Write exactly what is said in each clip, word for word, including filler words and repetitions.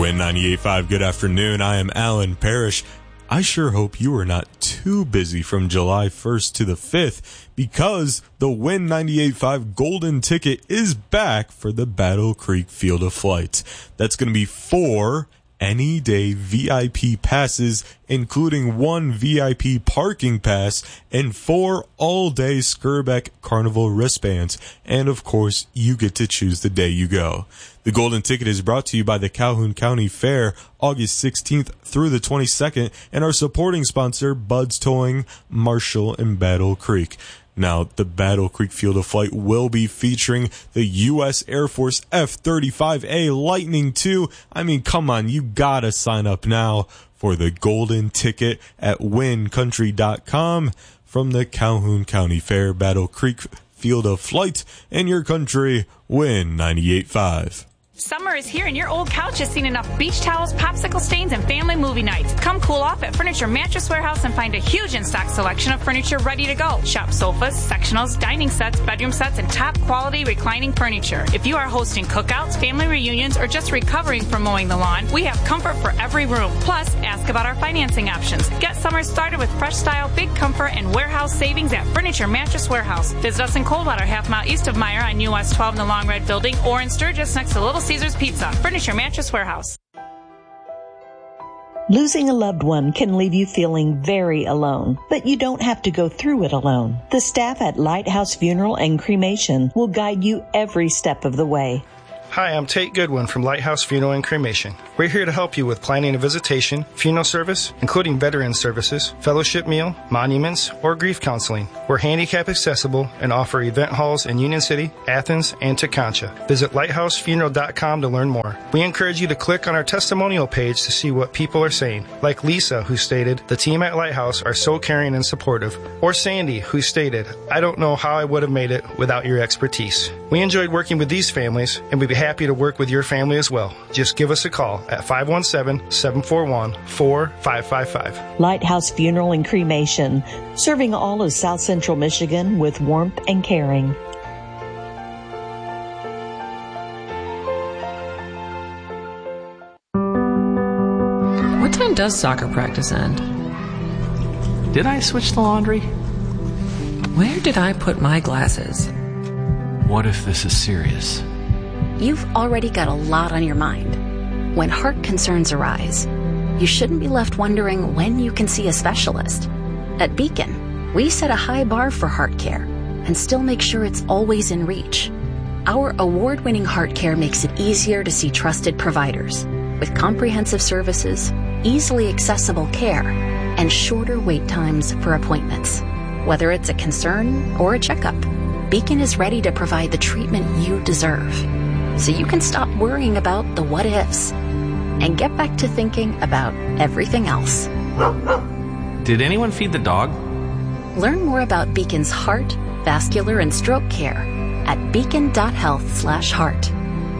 Win ninety-eight point five, good afternoon. I am Alan Parrish. I sure hope you are not too busy from July first to the fifth, because the Win ninety-eight point five Golden Ticket is back for the Battle Creek Field of Flight. That's going to be four any day V I P passes, including one V I P parking pass and four all-day Skirbeck Carnival wristbands. And of course, you get to choose the day you go. The Golden Ticket is brought to you by the Calhoun County Fair, August sixteenth through the twenty-second, and our supporting sponsor, Bud's Towing, Marshall, and Battle Creek. Now, the Battle Creek Field of Flight will be featuring the U S Air Force F thirty-five A Lightning two. I mean, come on, you gotta sign up now for the Golden Ticket at win country dot com. From the Calhoun County Fair, Battle Creek Field of Flight, and your country, Win ninety-eight point five. Summer is here and your old couch has seen enough beach towels, popsicle stains, and family movie nights. Come cool off at Furniture Mattress Warehouse and find a huge in-stock selection of furniture ready to go. Shop sofas, sectionals, dining sets, bedroom sets, and top-quality reclining furniture. If you are hosting cookouts, family reunions, or just recovering from mowing the lawn, we have comfort for every room. Plus, ask about our financing options. Get summer started with fresh style, big comfort, and warehouse savings at Furniture Mattress Warehouse. Visit us in Coldwater, half mile east of Meyer on U S twelve in the Long Red Building, or in Sturgis next to Little Caesars Pizza. Furniture Mattress Warehouse. Losing a loved one can leave you feeling very alone, but you don't have to go through it alone. The staff at Lighthouse Funeral and Cremation will guide you every step of the way. Hi, I'm Tate Goodwin from Lighthouse Funeral and Cremation. We're here to help you with planning a visitation, funeral service, including veteran services, fellowship meal, monuments, or grief counseling. We're handicap accessible and offer event halls in Union City, Athens, and Teconcha. Visit lighthouse funeral dot com to learn more. We encourage you to click on our testimonial page to see what people are saying, like Lisa, who stated, "The team at Lighthouse are so caring and supportive," or Sandy, who stated, "I don't know how I would have made it without your expertise." We enjoyed working with these families, and we'd be happy to work with your family as well. Just give us a call at five one seven, seven four one, four five five five. Lighthouse Funeral and Cremation, serving all of South Central Michigan with warmth and caring. What time does soccer practice end? Did I switch the laundry? Where did I put my glasses? What if this is serious? You've already got a lot on your mind. When heart concerns arise, you shouldn't be left wondering when you can see a specialist. At Beacon, we set a high bar for heart care and still make sure it's always in reach. Our award-winning heart care makes it easier to see trusted providers with comprehensive services, easily accessible care, and shorter wait times for appointments. Whether it's a concern or a checkup, Beacon is ready to provide the treatment you deserve, so you can stop worrying about the what-ifs and get back to thinking about everything else. Did anyone feed the dog? Learn more about Beacon's heart, vascular, and stroke care at beacon dot health slash heart.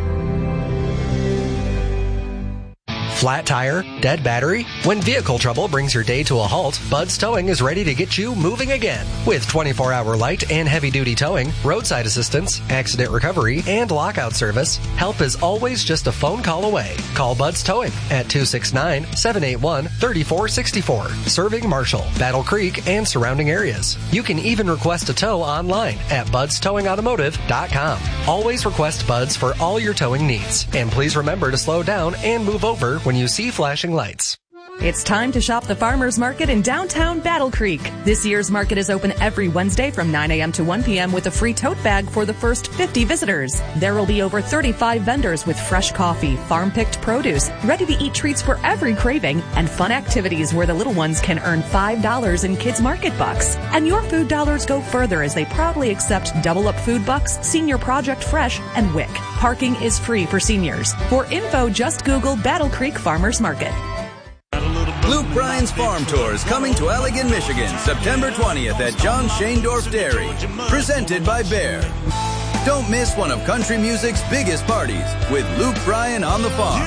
Flat tire? Dead battery? When vehicle trouble brings your day to a halt, Bud's Towing is ready to get you moving again. With twenty-four hour light and heavy-duty towing, roadside assistance, accident recovery, and lockout service, help is always just a phone call away. Call Bud's Towing at two six nine, seven eight one, three four six four, serving Marshall, Battle Creek, and surrounding areas. You can even request a tow online at buds towing automotive dot com. Always request Bud's for all your towing needs. And please remember to slow down and move over when you see flashing lights. It's time to shop the Farmers Market in downtown Battle Creek. This year's market is open every Wednesday from nine a.m. to one p.m. with a free tote bag for the first fifty visitors. There will be over thirty-five vendors with fresh coffee, farm-picked produce, ready-to-eat treats for every craving, and fun activities where the little ones can earn five dollars in Kids Market Bucks. And your food dollars go further as they proudly accept Double Up Food Bucks, Senior Project Fresh, and W I C. Parking is free for seniors. For info, just Google Battle Creek Farmers Market. Luke Bryan's Farm Tour is coming to Allegan, Michigan, September twentieth at John Shaindorf Dairy, presented by Bear. Don't miss one of country music's biggest parties with Luke Bryan on the farm.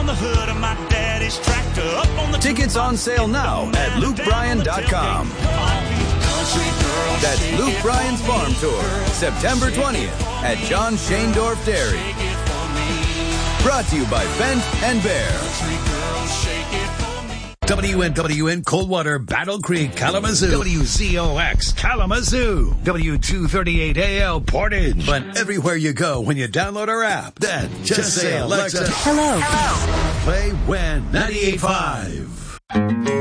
Tickets on sale now at luke bryan dot com. That's Luke Bryan's Farm Tour, September twentieth at John Shaindorf Dairy. Brought to you by Fent and Bear. W N W N Coldwater, Battle Creek, Kalamazoo. W Z O X, Kalamazoo. W two thirty-eight A L, Portage. But everywhere you go when you download our app, then just, just say, Alexa, Hello. Hello. Play When ninety-eight point five.